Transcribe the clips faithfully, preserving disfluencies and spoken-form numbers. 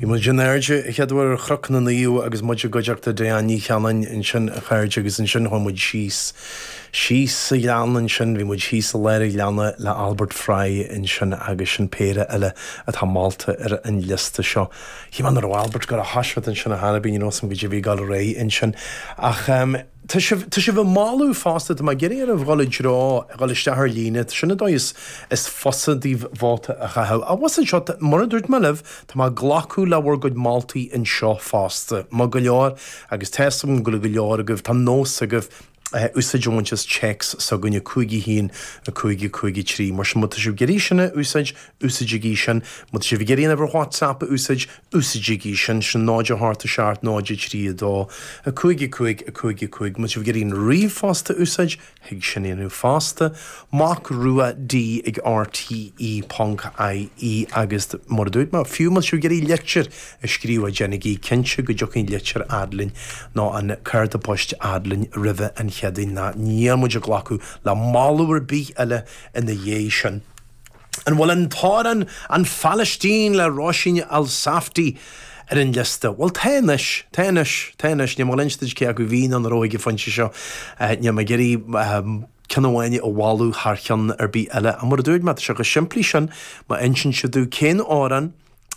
mu genérge cheadhfuir chrochna na íú agus muidir goideachta déanaí cheannain in sin a chairde agus in sin chuid síos. Síos sa leanan sin bhí muid síos a léir leanna le Albert Fry in sin agus sin péire eile a tá Malta ar an lista seo. Hí man ar Albert go a hasfat in sin a Hannabí nó sam go dtí bhí gal ré in sin. Ach um, Tá si bh máú fásta má géir a bhgáid rá gáilisteir líine, sinna dó is is fosadíh bháta a chatheh. A was seo mar dúirt me leh tá má ghlaú lehar go Maltaí in seo fásta. Má go leor agus testam go go leor a goh tá nós a goh úsáid Jones checks sa gunne cúigi hín a cúigi cúigi trí. Mar sin mu siú geí sinna úsáid úsaidí sin, mu si bh géiríon bhar WhatsApp úsáid úsaidí sin sin náide háta seart náide trí dó. A cúigi cúig a cúigi cúig, mu si bh géiríon riomh fásta úsáid, hiag sin inú fásta, Mac rua D ag R T E Punk I E agus mar dúid má fiú mu siú géirí letir a scríomh genigí cinse go deocinn letir adlin ná an chuirta poist adlin ribh an cheadaí na níamúide ghlacu le máúir bí eile ina dhé sin. An bhfuil an táran an Palestine le Ráisín al-Safty ar an lista. Well, ténis, ténis, ténis, ní má linsteid ce a go bhín an róige fanse seo, ní má geirí cinháine ó bháú thchean ar bí eile. A mar dúid me se go siimplí sin, má insin se dú cén áran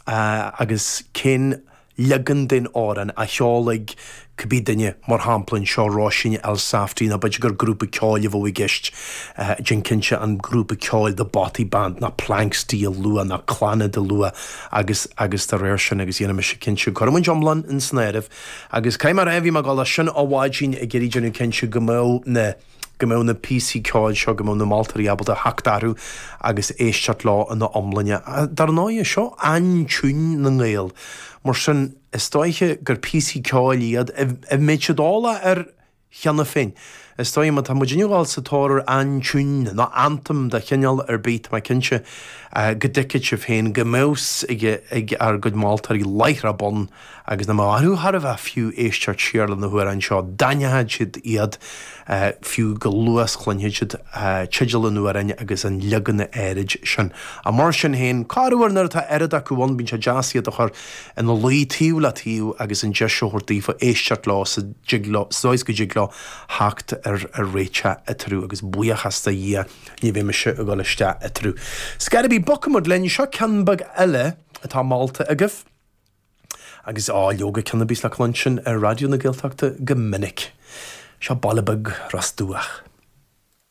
agus cén legan den áran a cheálaigh cubí duine mar hamplann seo Ráisín al-Safty na bud gur grúpa ceáil bh i gceist gin cinse an grúpa ceáil de Botty Band na Plankstíl lua na Clanna de lua agus agus tar réir sin agus dhéana me se cinse chumann jomlan in snéirih agus caiim mar rahí me gála sin óháidín a geirí deanú cinse go mó na go na P C cáil seo go na Maltaí abal a haachtarú agus éisteart lá in na omlainne. Dar náide seo antún na ngéal. Mar sin is stoiche gur P C cáil iad a méid se dála ar cheanna féin. Is stoim a tá muidirúáil sa táir antún na antam de cheanal ar beit mai cinse go dicid se féin go mós ag ar go Maltaí leithra bon agus na máthú har a bheith fiú éisteart siarlan na thuair an seo dainethe siad iad fiú go luas chluinne siad tiideal nuairine agus an legan na éirid sin. A mar sin héin cáúhar nar tá airad a go bhain bín se deasiad a chur in na luí tíú le tíú agus an deisiúirtaí fa éisteart lá sa sáis go jiglá hácht ar ar réite a trú agus buíochasta dhé ní bhí me se a gáiste a trú. Scar bhí bocamod lenn seo ceanbag eile atá Malta agah agus á leoga cannabis le chlansin ar radio na Gaeltachta go minic. Seo ballabag rastúach.